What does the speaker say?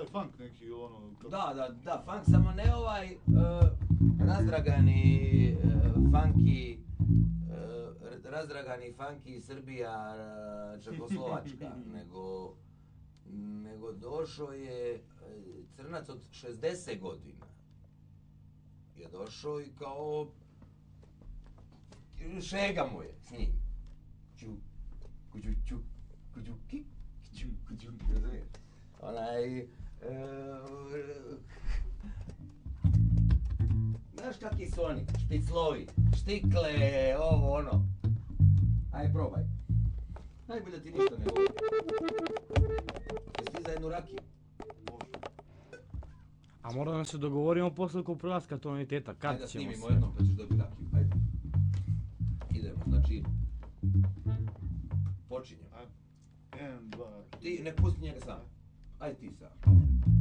funk neki ono... Da, funk, samo ne ovaj razdragani funky Srbija, Čekoslovačka, nego došao je crnac od 60 godina. Je došao i kao šega mu je s njim. Razumiješ? Znaš kakvi su oni? Špiclovi, štikle, ovo ono. Aj probaj. Najbolje da ti ništa ne govori. Jesi ti za jednu rakiju? A moramo da se dogovorimo posle oko prelaska tonaliteta, kad ćemo se... Ajde da snimimo jednom pa ćeš dobiti rakiju, ajde. Idemo, znači... Počinjemo. Jedan, dva... Ti ne pusti njega sam. Ajde ti sam.